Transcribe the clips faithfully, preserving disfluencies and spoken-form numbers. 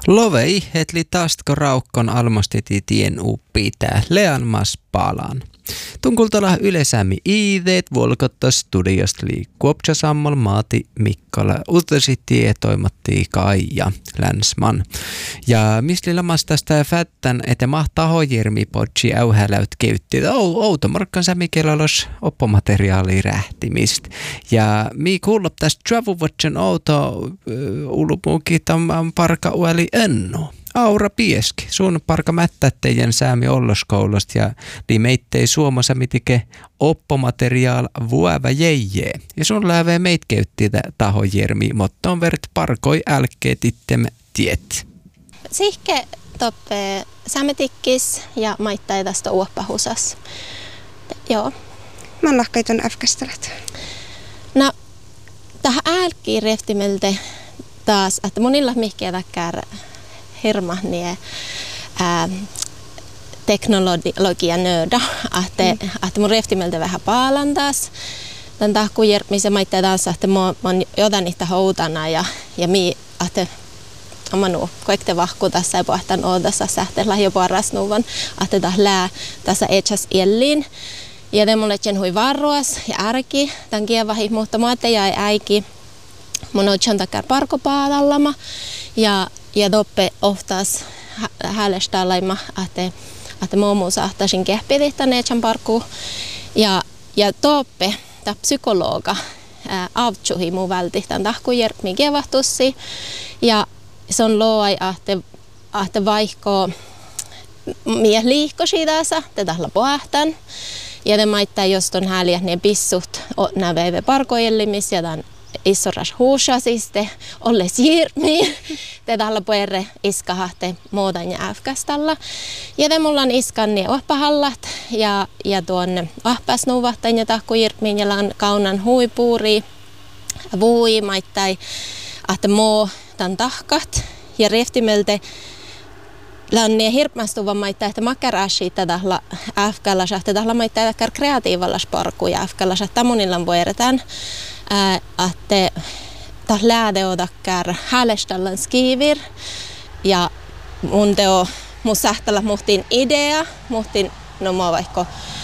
Lovei hetli taastko raukkon almosteti tien uppitää leanmas palan. Tunkultala ylesämi iideet volkotta studiosta liikkuopsa sammol maati Mikkola utesi tietoimatti Kaija Länsman. Ja mislillä tästä fättän, että mahtaa hojermi potsi äuhäläyt keytti. Outo markkan sämikelolos oppomateriaali rähtimistä. Ja mi kuulop tästä Travel Watchin outo ulumuukin tämän parka ueli ennu. Aura Pieski, sun parka mättä teidän säämi olloskoulusta ja li meittei suomosa mitike oppomateriaal vuävä jeijee. Ja sun läävee meit käytti taho jermi, mutta on vert parkoi älkeet ittemme tiet. Sihke toppe sämetikkis ja maittai tästä uoppahusas. Joo. Mä lahkaiton äfkästelet. No, tähän älkkiin reftimeltä taas, että monilla mihkeä väkkär hirma nie ää, teknologia nöda, että mm. että mun reftimeltä vähän paalan taas. Tän tahkujer, missä maittaa taas, että mä oon jotain niitä houtana ja ja mi että amanu kaikte vahku tässä ei pohtan oodassa sähteellä jo paras nuvan, että tää lää tässä etsäs elliin. Ja te mulle tjen hui varruas ja ärki, tän kievahi, mutta mä te jäi äiki. Mun on takar parkopaadallama ja ja toppe oftas häälestalaima, että että muumu saattaisin kehpidihtäneet sen parkkuun. Ja ja toppe ta psykologa avtsuhi muu välti tämän tahkujermi kevahtussi ja se on loai, että että vaikka mies liikkosi tässä, te tahla pohtan ja te maittaa jos ton hääliä ne pissut nää veive parkojellimis ja tämän issoras huusasiste, olles jirmi, te tahla puerre iskahahte muutan ja äfkästalla. Ja te mulla on iskan ne ohpahallat ja, ja tuonne ahpasnuvahtain ja tahkujirmiin ja lan kaunan huipuuri, vui maittai, ahte muu tan tahkat ja reftimelte lanne hirpmastuva maittaa, että makkarashi tahla äfkällä, että tahla maittaa äkkär kreatiivalla sparku ja äfkällä, että monilla voeretään. Että taas läädeotakkär häälestallan skivir ja mun teo mun sähtällä muhtiin idea, muhtiin no mä vaikka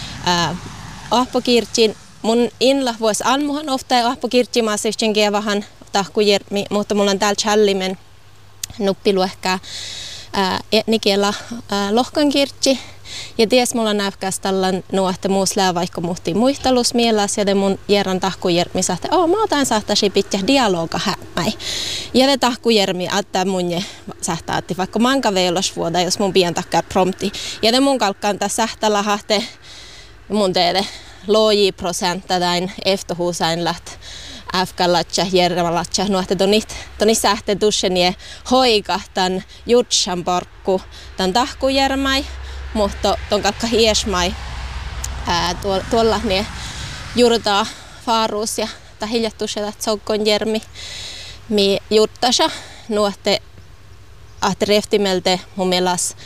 ahpokirtsin mun inla vois almuhan ofta ja ahpokirtsin mä sivtsin kievahan tahkujermi, mutta mulla on täällä challimen nuppiluehkää etnikielä lohkankirtsi. Ja ties mulla näykästallan nuohte muus lää vaikka muhtiin muistelus mielas ja te mun järän tahkujermi sahte, oo mä otan sahtasi pitkä dialoga hämäi. Ja te tahkujermi attaa mun je sähtäatti vaikka manka veilos vuoda, jos mun pian takkar prompti. Ja te mun kalkkaan tässä sähtällä hahte mun teede loji prosentta tain eftohuusain läht äfkälatsa, järjemälatsa, nuohte tonit, tonit sähte tussenie hoikahtan jutsan parkku tän tahkujermai. Mutta ton kalkka hiesmai tuolla, tuolla ne jurtaa faaruus ja ta hiljattus ja tsokkon jermi mi juttasa nuotte ahte reftimelte mun mielestä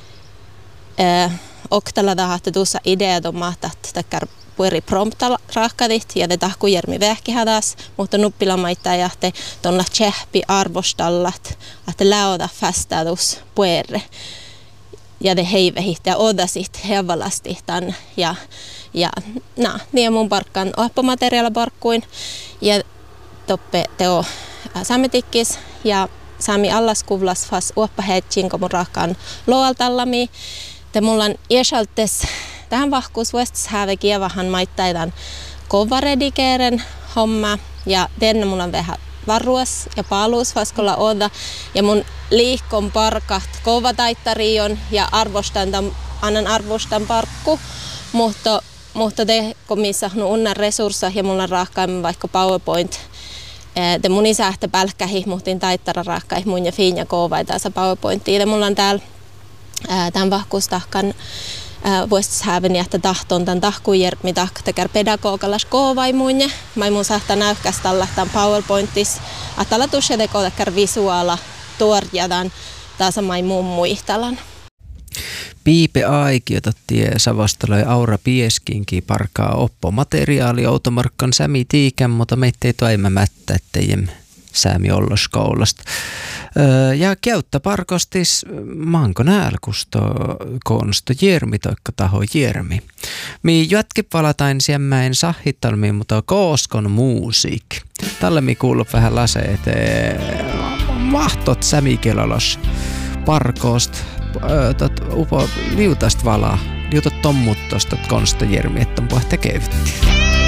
oktalla tahte tuossa ideat on mahtat takkar pueri prompta rahkadit ja te tahkujermi vähkihädas, mutta nuppila maittaa ja te tonna tsehpi arvostallat ahte läoda fästädus puerre. Ja te heivehit ja odasit hevalasti tämän ja ja na niin mun parkkan oppomateriaala parkkuin ja toppe teo sämetikkis ja sami allaskuvlas fas oppahetsin kun mun rakkaan loaltallami te mulla on iäsaltes tähän vahkuus vuostas häve kievahan maittaidan kovaredigeren homma ja tänne mulla on vähän varruas ja paluus vaskolla oda ja mun liikkon parkat kovataittarion ja arvostan tämän, annan arvostan parkku, mutta mutta te komissa no unnan resursseja ja mulla raakkaan vaikka PowerPoint te mun isähtä pälkkähi muhtin taittara raakkai mun ja fiin ja kovaita sa PowerPointia mulla on täällä tämän vahkustahkan vuostas häveni että tahton tämän tahkujermi tahtakär pedagogalas kovai munne mai mun sahta näykästalla tämän PowerPointis atalla tusse teko takär visuaala tuorjadan taas mai muun muistalan. Piipe aikiota tie savastaloi Aura Pieskinkin parkaa oppomateriaali automarkkan sämi tiikän, mutta meittei toimme mättä, etteiem säämi olloskoulasta. Ja käyttä parkostis manko nälkusto konsto jermi toikka taho jermi. Mi jätki palatain siemmäin sahittalmiin, mutta kooskon musiik. Tällä mi kuuluu vähän laseet mahtot sämikelolos parkost tot upo liutast valaa. Liutot tommuttosta konsto jermi, että on pohte keytti.